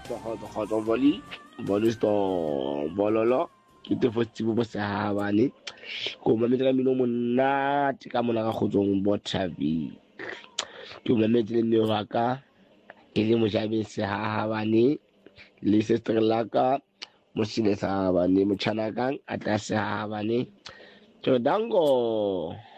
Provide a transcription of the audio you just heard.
Kgotso Volley Store Bololo ke te festival bo Sehabane ko mametse ka mmino o monate ka mona ka Kgotsong Bothaville ke o mametse le mme wa ka e le Mojabeng Sehabane le sister la ka Mosile Sehabane motjhana kang a tla Sehabane Jodango